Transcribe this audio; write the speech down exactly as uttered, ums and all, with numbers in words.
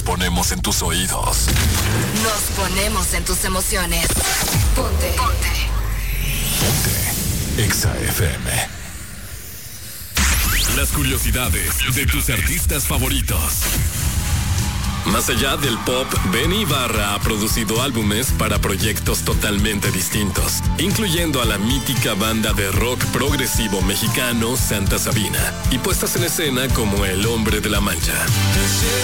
ponemos en tus oídos. Nos ponemos en tus emociones. Ponte. Ponte. Ponte. Exa F M. Las curiosidades de tus artistas favoritos. Más allá del pop, Benny Ibarra ha producido álbumes para proyectos totalmente distintos, incluyendo a la mítica banda de rock progresivo mexicano Santa Sabina, y puestas en escena como El Hombre de la Mancha.